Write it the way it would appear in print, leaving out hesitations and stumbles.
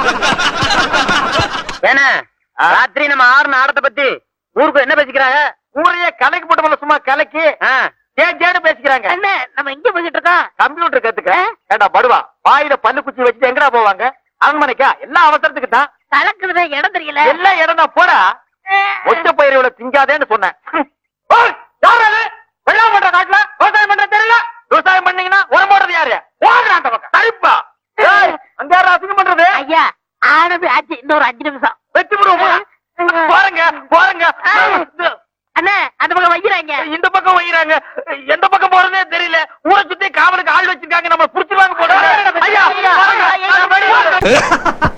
ஏன்னா ராத்திரி நம்ம ஆறு ஆடத்தை பத்தி ஊருக்கு என்ன பேசிக்கிறாங்க? ஊரையே கலைக்கு போட்டு சும்மா கலைக்கு ஜேன்னு பேசிக்கிறாங்க. என்ன நம்ம எங்க போயிட்டு இருக்கோம்? கம்ப்யூட்டர் கத்துக்க. ஏண்டா படுவா, வாயில பல்லு குச்சி வச்சுட்டு எங்கடா போவாங்க? அரண்மனைக்கா? எல்லா அவசரத்துக்கு தான். கலக்குறதே இடம் தெரியல. எல்லா இடம் தான் போடா. ஒச்ச பயிர்களை திங்காதேன்னு சொன்னேன். வெள்ளாம பண்ற காட்டுல விவசாயம் பண்ற தெரியல. விவசாயம் பண்ணீங்கன்னா உரம் போடுறது யாரு? ஓடுறாண்ட பக்கம் தரிப்பா. அங்க யாரும் அசிங்கம் பண்றது? ஐயா ஆனது ஆச்சு, இன்னொரு 5 நிமிஷம் வெட்டி விடுவோம். போறங்க போறங்க. அண்ணே அந்த பக்கம் வைக்கிறாங்க, இந்த பக்கம் வைக்கிறாங்க. எந்த பக்கம் போறதே தெரியல. ஊரை சுத்தி காவலுக்கு ஆள் வச்சிருக்காங்க. நம்ம புடிச்சிருவாங்க போட. ஐயா